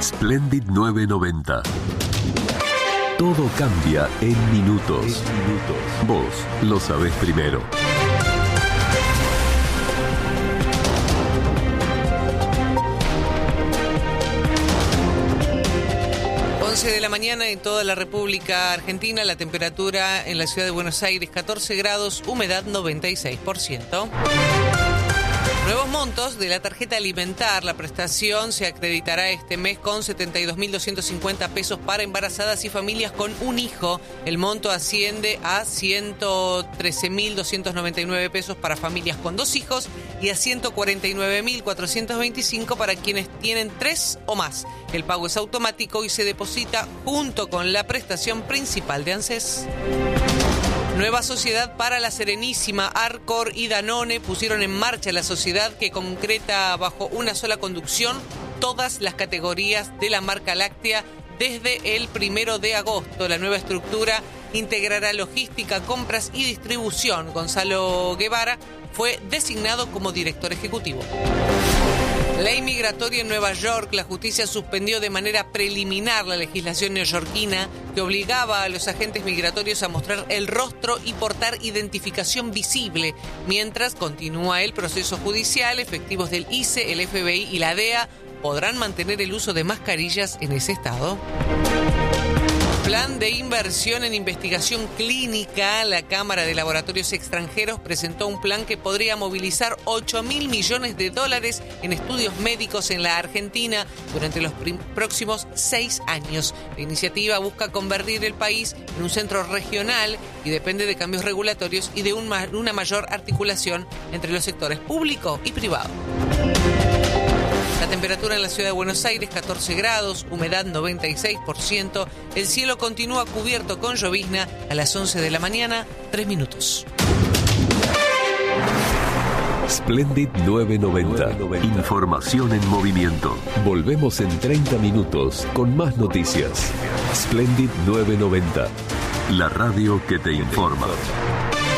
Splendid 990. Todo cambia en minutos. Vos lo sabés primero. 11 de la mañana en toda la República Argentina. La temperatura en la ciudad de Buenos Aires 14 grados, humedad 96%. Nuevos montos de la tarjeta alimentar. La prestación se acreditará este mes con 72.250 pesos para embarazadas y familias con un hijo. El monto asciende a 113.299 pesos para familias con 2 hijos y a 149.425 para quienes tienen 3 o más. El pago es automático y se deposita junto con la prestación principal de ANSES. Nueva sociedad para la Serenísima. Arcor y Danone pusieron en marcha la sociedad que concreta bajo una sola conducción todas las categorías de la marca láctea desde el 1 de agosto. La nueva estructura integrará logística, compras y distribución. Gonzalo Guevara fue designado como director ejecutivo. Ley migratoria en Nueva York. La justicia suspendió de manera preliminar la legislación neoyorquina que obligaba a los agentes migratorios a mostrar el rostro y portar identificación visible. Mientras continúa el proceso judicial, efectivos del ICE, el FBI y la DEA podrán mantener el uso de mascarillas en ese estado. Plan de inversión en investigación clínica. La Cámara de Laboratorios Extranjeros presentó un plan que podría movilizar $8.000 millones en estudios médicos en la Argentina durante los próximos 6 años. La iniciativa busca convertir el país en un centro regional y depende de cambios regulatorios y de una mayor articulación entre los sectores público y privado. La temperatura en la ciudad de Buenos Aires, 14 grados, humedad 96%. El cielo continúa cubierto con llovizna. A las 11 de la mañana, 3 minutos. Splendid 990. Información en movimiento. Volvemos en 30 minutos con más noticias. Splendid 990. La radio que te informa.